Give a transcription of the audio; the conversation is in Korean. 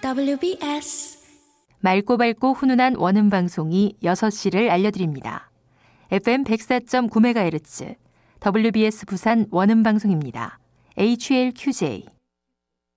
WBS 맑고 밝고 훈훈한 원음 방송이 6시를 알려드립니다. FM 104.9MHz WBS 부산 원음 방송입니다. HLQJ